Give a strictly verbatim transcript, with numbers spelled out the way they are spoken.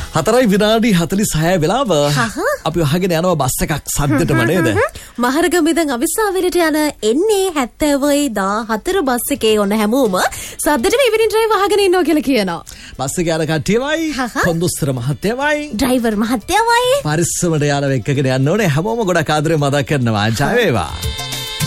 හතරයි විනාඩි හතළිස් හය වෙලාව. අපි අහගෙන යනවා බස් එකක් සද්දෙටම නේද? මහරගම ඉඳන් අවිස්සාවේලට යන එන්නේ හැත්තෑවයි දාහතර බස් එකේ ඔන්න හැමෝම සද්දෙටම ඉවිනින් ඩ්‍රයිව් අහගෙන ඉන්නවා කියලා කියනවා. බස් එකේ යන කට්ටියවයි, කොන්දොස්තර මහත්තයවයි, ඩ්‍රයිවර් මහත්තයවයි පරිස්සමට යන එක්කගෙන යන්න ඕනේ. හැමෝම ගොඩක් ආදරේ මතක් කරනවා. ජය වේවා.